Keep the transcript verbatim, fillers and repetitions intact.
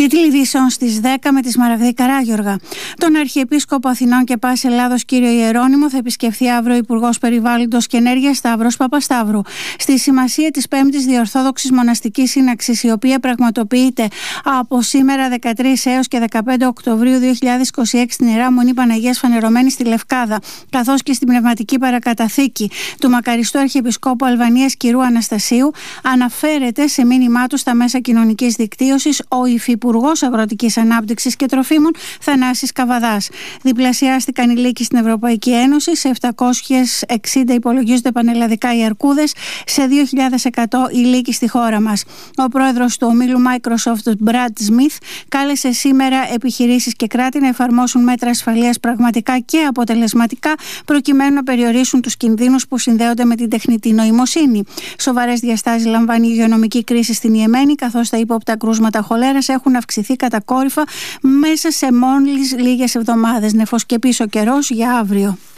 Τίτλοι ειδήσεων στις δέκα με τη Σμαραγδή Καράγιοργα. Τον Αρχιεπίσκοπο Αθηνών και Πάσης Ελλάδος κύριο Ιερώνυμο θα επισκεφθεί αύριο ο Υπουργός Περιβάλλοντος και Ενέργειας Σταύρος Παπασταύρου. Στη σημασία της πέμπτης Διορθόδοξης Μοναστικής Σύναξης, η οποία πραγματοποιείται από σήμερα δεκατρείς έως και δεκαπέντε Οκτωβρίου δύο χιλιάδες είκοσι έξι στην Ιερά Μονή Παναγίας Φανερωμένη στη Λευκάδα, καθώς και στην πνευματική παρακαταθήκη του μακαριστού Αρχιεπισκόπου Αλβανίας κ. Αναστασίου, αναφέρεται σε μήνυμά του στα μέσα κοινωνικής δικτύωσης ο Υφυπουργός Αγροτικής Ανάπτυξης και Τροφίμων Θανάσης Καβαδάς. Διπλασιάστηκαν οι λύκοι στην Ευρωπαϊκή Ένωση, σε επτακόσιες εξήντα υπολογίζονται πανελλαδικά οι αρκούδες, σε δύο χιλιάδες εκατό οι λύκοι στη χώρα μας. Ο πρόεδρος του ομίλου Microsoft, Brad Smith, κάλεσε σήμερα επιχειρήσεις και κράτη να εφαρμόσουν μέτρα ασφαλείας πραγματικά και αποτελεσματικά, προκειμένου να περιορίσουν τους κινδύνους που συνδέονται με την τεχνητή νοημοσύνη. Σοβαρές διαστάσεις λαμβάνει η υγειονομική κρίση στην Ιεμένη, καθώς τα ύποπτα κρούσματα χολέρας έχουν αυξηθεί κατακόρυφα μέσα σε μόλις λίγες εβδομάδες. Νεφοσκεπής ο καιρός για αύριο.